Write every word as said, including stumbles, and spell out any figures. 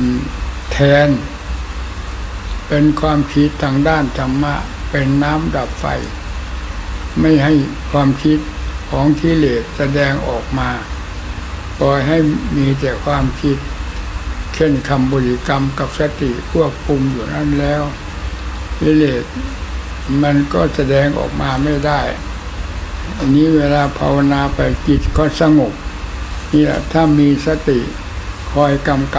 แทนเป็นความคิดทางด้านธรรมะเป็นน้ำดับไฟไม่ให้ความคิดของกิเลสแสดงออกมาปล่อยให้มีแต่ความคิดเช่นคำบริกรรมกับสติควบคุมอยู่นั้นแล้วกิเลสมันก็แสดงออกมาไม่ได้อันนี้เวลาภาวนาไปจิตก็สงบนี่แหละถ้ามีสติคอยกำกับ